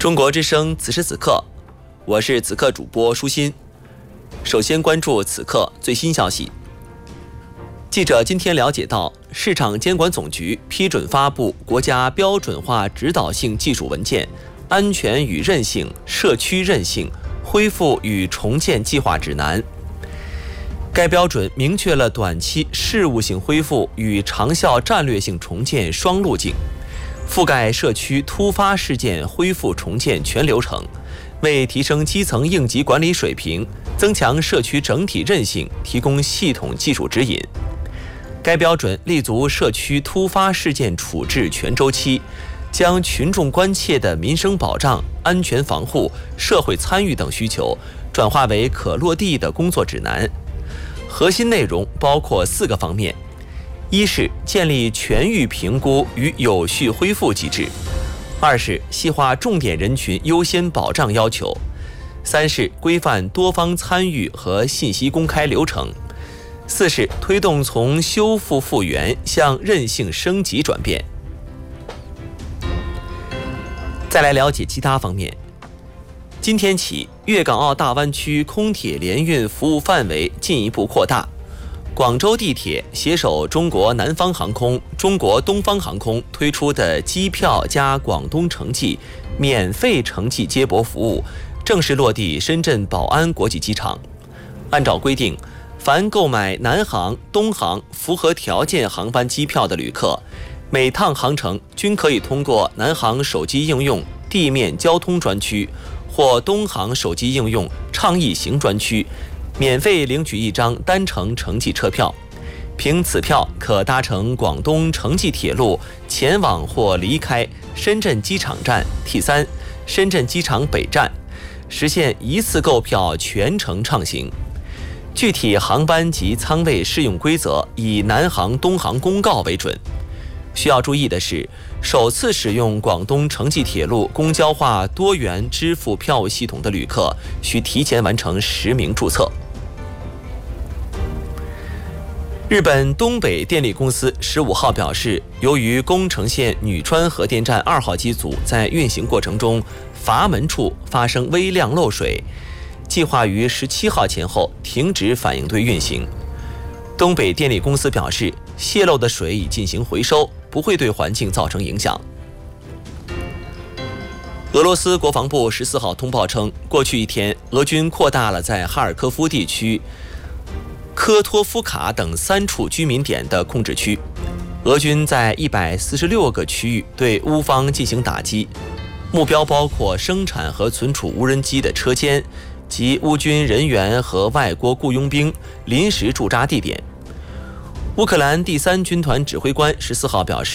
中国之声此时此刻，我是此刻主播舒心。首先关注此刻最新消息。记者今天了解到，市场监管总局批准发布国家标准化指导性技术文件《安全与韧性、社区韧性恢复与重建计划指南》。该标准明确了短期事务性恢复与长效战略性重建双路径，覆盖社区突发事件恢复重建全流程，为提升基层应急管理水平，增强社区整体韧性提供系统技术指引。该标准立足社区突发事件处置全周期，将群众关切的民生保障、安全防护、社会参与等需求转化为可落地的工作指南。核心内容包括4个方面：一是建立全域评估与有序恢复机制；二是细化重点人群优先保障要求；三是规范多方参与和信息公开流程；四是推动从修复复原向韧性升级转变。再来了解其他方面。今天起，粤港澳大湾区空铁联运服务范围进一步扩大。广州地铁携手中国南方航空、中国东方航空推出的机票加广东城际免费城际接驳服务正式落地深圳宝安国际机场。按照规定，凡购买南航、东航符合条件航班机票的旅客，每趟航程均可以通过南航手机应用地面交通专区或东航手机应用倡议行专区免费领取1张单程城际车票，凭此票可搭乘广东城际铁路前往或离开深圳机场站 T3、深圳机场北站，实现一次购票全程畅行。具体航班及舱位适用规则以南航、东航公告为准。需要注意的是，首次使用广东城际铁路公交化多元支付票务系统的旅客需提前完成实名注册。日本东北电力公司15号表示，由于宫城县女川核电站2号机组在运行过程中阀门处发生微量漏水，计划于17号前后停止反应堆运行。东北电力公司表示，泄漏的水已进行回收，不会对环境造成影响。俄罗斯国防部14号通报称，过去1天，俄军扩大了在哈尔科夫地区科托夫卡等3处居民点的控制区。俄军在146个区域对乌方进行打击，目标包括生产和存储无人机的车间及乌军人员和外国雇佣兵临时驻扎地点。乌克兰第3军团指挥官14号表示，